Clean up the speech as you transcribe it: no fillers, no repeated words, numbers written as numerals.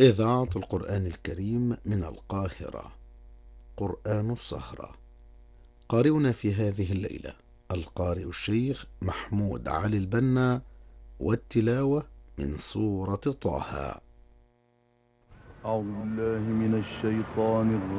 إذاعة القرآن الكريم من القاهرة. قرآن السهرة. قارئنا في هذه الليلة القارئ الشيخ محمود علي البنا، والتلاوة من سورة طه. أعوذ بالله من الشيطان الرجيم.